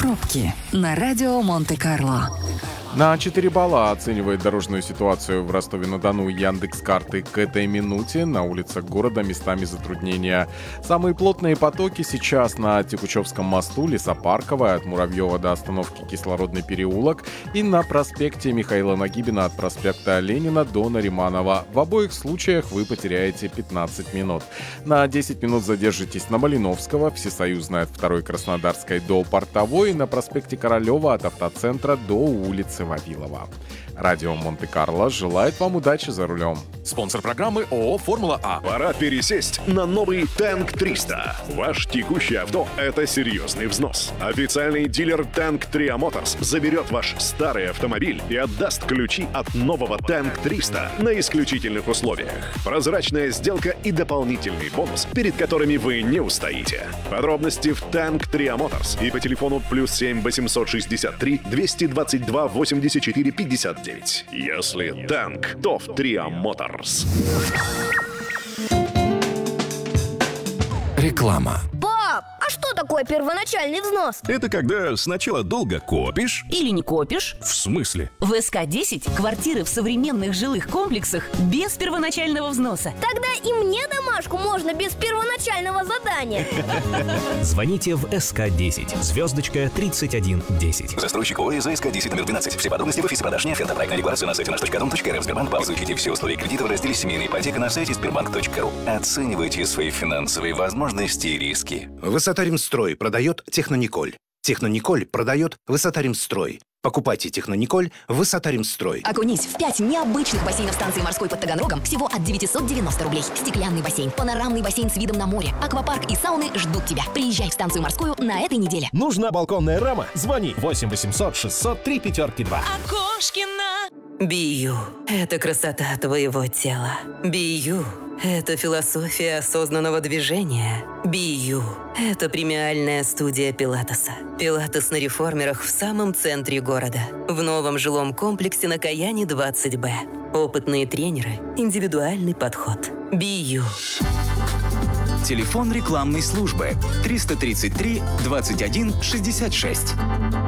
Пробки на радио Монте-Карло. На 4 балла оценивает дорожную ситуацию в Ростове-на-Дону Яндекс.Карты к этой минуте. На улицах города местами затруднения. Самые плотные потоки сейчас на Текучевском мосту, Лесопарковая, от Муравьева до остановки Кислородный переулок, и на проспекте Михаила Нагибина от проспекта Ленина до Нариманова. В обоих случаях вы потеряете 15 минут. На 10 минут задержитесь на Малиновского, Всесоюзная от 2-й Краснодарской до Портовой, на проспекте Королева от автоцентра до улицы Вавилова. Радио Монте-Карло желает вам удачи за рулем. Спонсор программы ООО «Формула А». Пора пересесть на новый Танк 300. Ваш текущий авто – это серьезный взнос. Официальный дилер Танк Tria Motors заберет ваш старый автомобиль и отдаст ключи от нового Танк 300 на исключительных условиях. Прозрачная сделка и дополнительный бонус, перед которыми вы не устоите. Подробности в Танк Tria Motors и по телефону +7 863 222 84 59. Если танк, то в Tria Motors. Реклама. Пап, а что такое первоначальный взнос? Это когда сначала долго копишь. Или не копишь? В смысле? В СК-10 квартиры в современных жилых комплексах без первоначального взноса. Тогда и мне домашку можно без первоначального задания. Звоните в СК-10, звездочка 3110. Застройщик ОС СК-10 номер 12. Все подробности в офисе продаж не проектная декларация на сайте наш.дом.рф. Сбербанк. Изучите все условия кредита в разделе «Семейная ипотека» на сайте sberbank.ru. Оценивайте свои финансовые возможности и риски. Высота-Ремстрой продает Технониколь. Технониколь продает Высота-Ремстрой. Покупайте Технониколь Высота-Ремстрой. Окунись в 5 необычных бассейнов станции морской под Таганрогом всего от 990 рублей. Стеклянный бассейн, панорамный бассейн с видом на море, аквапарк и сауны ждут тебя. Приезжай в станцию морскую на этой неделе. Нужна балконная рама? Звони 8 800 603 5-2. Окошкина. Бию. Это красота твоего тела. Бию. Это философия осознанного движения. Бию. Это премиальная студия Пилатеса. Пилатес на реформерах в самом центре города. В новом жилом комплексе на Каяне 20Б. Опытные тренеры. Индивидуальный подход. Бию. Телефон рекламной службы 333 21 66.